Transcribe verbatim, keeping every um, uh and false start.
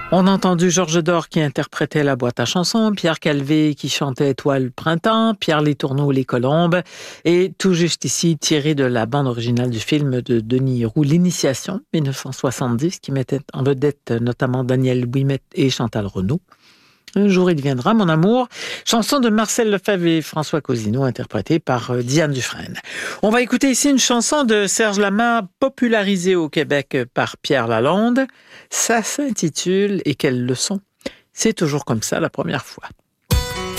On a entendu Georges Dor qui interprétait la boîte à chansons, Pierre Calvé qui chantait Étoile Printemps, Pierre Letourneau Les Colombes, et tout juste ici tiré de la bande originale du film de Denis Roux, L'Initiation, dix-neuf cent soixante-dix, qui mettait en vedette notamment Daniel Ouimet et Chantal Renaud. Un jour il viendra, mon amour, chanson de Marcel Lefebvre et François Cousineau, interprétée par Diane Dufresne. On va écouter ici une chanson de Serge Lama, popularisée au Québec par Pierre Lalonde. Ça s'intitule « Et quelle leçon ?» C'est toujours comme ça la première fois.